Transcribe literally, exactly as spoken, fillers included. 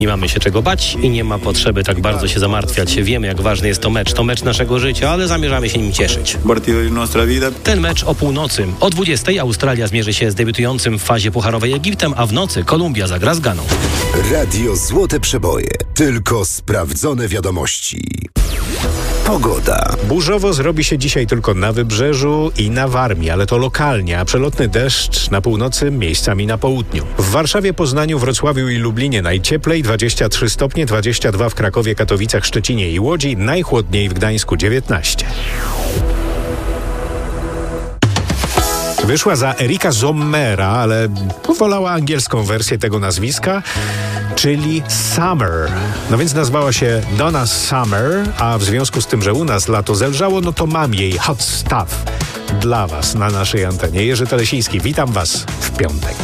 Nie mamy się czego bać i nie ma potrzeby tak bardzo się zamartwiać. Wiemy, jak ważny jest to mecz. To mecz naszego życia, ale zamierzamy się nim cieszyć. Ten mecz o północy. O dwudziestej Australia zmierzy się z debiutującym w fazie pucharowej Egiptem, a w nocy Kolumbia zagra z Ganą. Radio Złote Przeboje. Tylko sprawdzone wiadomości. Pogoda. Burzowo zrobi się dzisiaj tylko na Wybrzeżu i na Warmii, ale to lokalnie, a przelotny deszcz na północy, miejscami na południu. W Warszawie, Poznaniu, Wrocławiu i Lublinie najcieplej, dwadzieścia trzy stopnie, dwadzieścia dwa w Krakowie, Katowicach, Szczecinie i Łodzi, najchłodniej w Gdańsku dziewiętnaście. Wyszła za Erika Zommera, ale wolała angielską wersję tego nazwiska, czyli Summer. No więc nazwała się Donna Summer, a w związku z tym, że u nas lato zelżało, no to mam jej Hot Stuff dla was na naszej antenie. Jerzy Telesiński, witam was w piątek.